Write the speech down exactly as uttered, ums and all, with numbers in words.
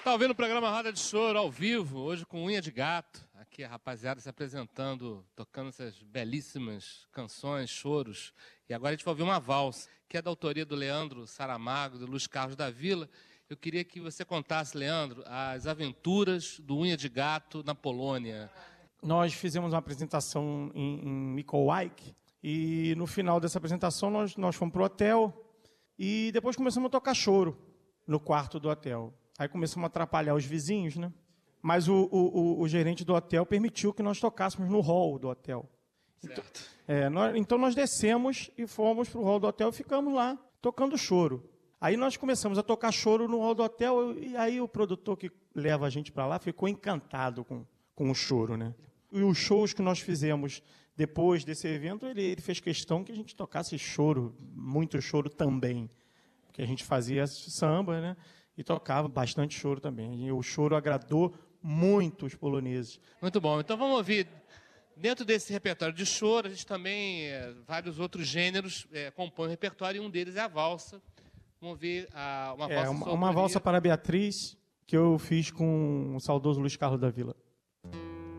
Tá ouvindo o programa Roda de Choro ao vivo, hoje com Unha de Gato. Aqui a rapaziada se apresentando, tocando essas belíssimas canções, choros. E agora a gente vai ouvir uma valsa, que é da autoria do Leandro Saramago, do Luiz Carlos da Vila. Eu queria que você contasse, Leandro, as aventuras do Unha de Gato na Polônia. Nós fizemos uma apresentação em, em Mikołajk e no final dessa apresentação nós, nós fomos para o hotel e depois começamos a tocar choro no quarto do hotel. Aí começamos a atrapalhar os vizinhos, né? Mas o, o, o gerente do hotel permitiu que nós tocássemos no hall do hotel. Certo. Então, é, nós, então nós descemos e fomos para o hall do hotel e ficamos lá tocando choro. Aí nós começamos a tocar choro no hall do hotel e aí o produtor que leva a gente para lá ficou encantado com, com o choro, né? E os shows que nós fizemos depois desse evento, ele, ele fez questão que a gente tocasse choro, muito choro também. Porque a gente fazia samba, né? E tocava bastante choro também. E o choro agradou muito os poloneses. Muito bom. Então vamos ouvir, dentro desse repertório de choro, a gente também, é, vários outros gêneros é, compõem o repertório, e um deles é a valsa. Vamos ouvir a, uma É, valsa uma, sobre uma valsa para a Beatriz, que eu fiz com o saudoso Luiz Carlos da Vila.